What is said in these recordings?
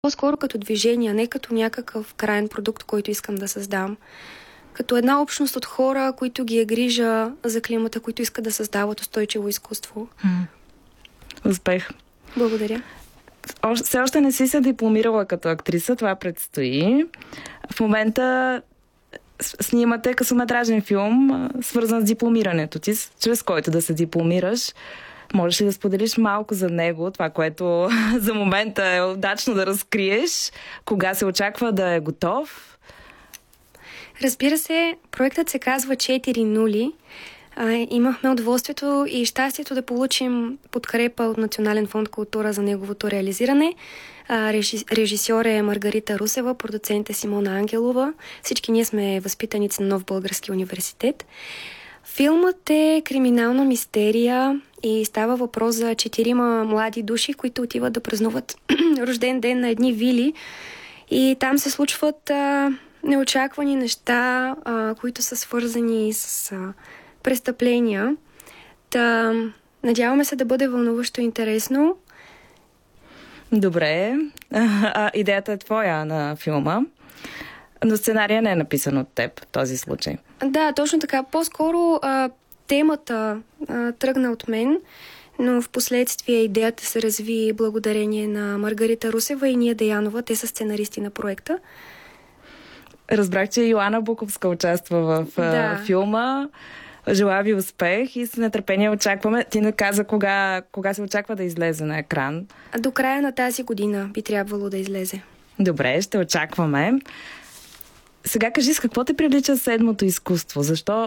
по-скоро като движение, не като някакъв крайен продукт, който искам да създам. Като една общност от хора, които ги е грижа за климата, които искат да създават устойчиво изкуство. Успех! Благодаря. Все още не си се дипломирала като актриса, това предстои. В момента снимате късометражен филм, свързан с дипломирането ти, чрез който да се дипломираш. Можеш ли да споделиш малко за него, това, което за момента е удачно да разкриеш? Кога се очаква да е готов? Разбира се, проектът се казва 4 нули. Имахме удоволствието и щастието да получим подкрепа от Национален фонд култура за неговото реализиране. Режисьор е Маргарита Русева, продуцент е Симона Ангелова. Всички ние сме възпитаници на Нов български университет. Филмът е криминална мистерия и става въпрос за 4 млади души, които отиват да празнуват рожден ден на едни вили. И там се случват неочаквани неща, които са свързани с престъпления. Надяваме се да бъде вълнуващо интересно. Добре. Идеята е твоя на филма, но сценария не е написан от теб в този случай. Да, точно така. По-скоро темата тръгна от мен, но в последствие идеята се разви благодарение на Маргарита Русева и Ния Деянова. Те са сценаристи на проекта. Разбрах, че Йоана Буковска участва в филма. Желая ви успех и с нетърпение очакваме. Ти не каза кога се очаква да излезе на екран. До края на тази година би трябвало да излезе. Добре, ще очакваме. Сега кажи, с какво те привлича седмото изкуство? Защо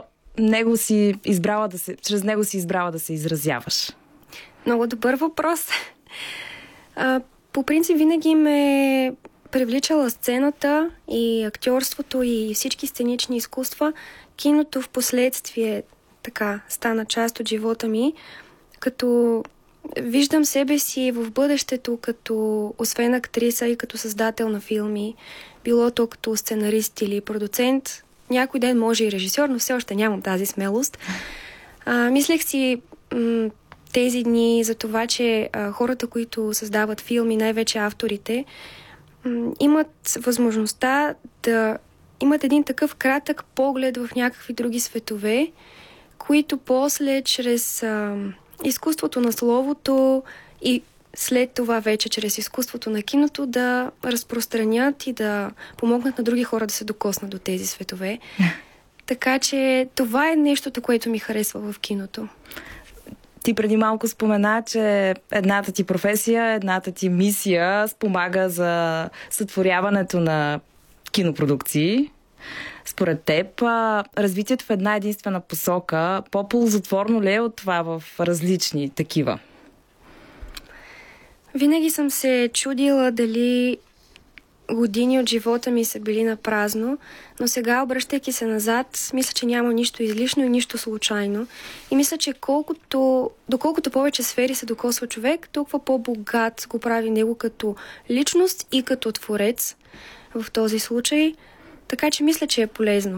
чрез него си избрала да се изразяваш? Много добър въпрос. По принцип винаги ме привличала сцената и актьорството и всички сценични изкуства. Киното в последствие така стана част от живота ми, като виждам себе си в бъдещето като освен актриса и като създател на филми, било то като сценарист или продуцент. Някой ден може и режисьор, но все още нямам тази смелост. Мислех си тези дни за това, че хората, които създават филми, най-вече авторите, имат възможността да имат един такъв кратък поглед в някакви други светове, които после чрез изкуството на словото и след това вече чрез изкуството на киното да разпространят и да помогнат на други хора да се докоснат до тези светове. Така че това е нещото, което ми харесва в киното. Ти преди малко спомена, че едната ти професия, едната ти мисия спомага за сътворяването на кинопродукции. Според теб, развитието в една единствена посока по-ползотворно ли е от това в различни такива? Винаги съм се чудила дали години от живота ми са били на празно, но сега, обръщайки се назад, мисля, че няма нищо излишно и нищо случайно. И мисля, че доколкото повече сфери се докосва човек, толкова по-богат го прави него като личност и като творец в този случай. Така че мисля, че е полезно.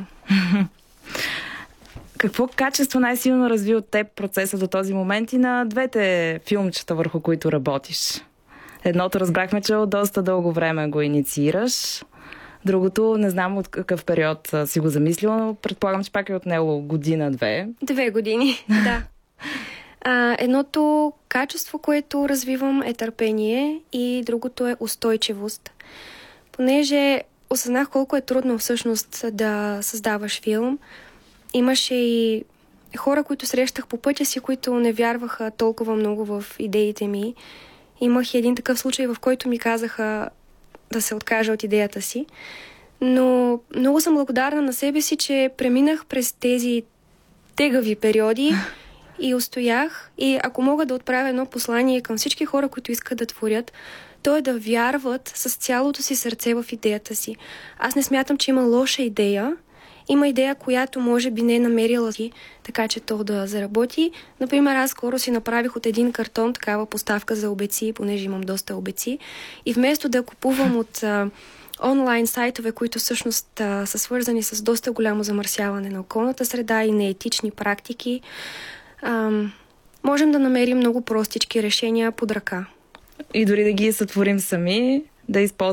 Какво качество най-силно разви от теб процеса до този момент и на двете филмчета, върху които работиш? Едното разбрахме, че от доста дълго време го инициираш. Другото, не знам от какъв период си го замислила, но предполагам, че пак е отнело година-две. 2 години, да. Едното качество, което развивам, е търпение и другото е устойчивост. Понеже осъзнах колко е трудно всъщност да създаваш филм. Имаше и хора, които срещах по пътя си, които не вярваха толкова много в идеите ми. Имах и един такъв случай, в който ми казаха да се откажа от идеята си. Но много съм благодарна на себе си, че преминах през тези тегави периоди и устоях. И ако мога да отправя едно послание към всички хора, които искат да творят, то е да вярват с цялото си сърце в идеята си. Аз не смятам, че има лоша идея. Има идея, която може би не е намерила си, така че то да заработи. Например, аз скоро си направих от един картон такава поставка за обеци, понеже имам доста обеци. И вместо да купувам от онлайн сайтове, които всъщност са свързани с доста голямо замърсяване на околната среда и неетични практики, можем да намерим много простички решения под ръка. И дори да ги сътворим сами, да използваме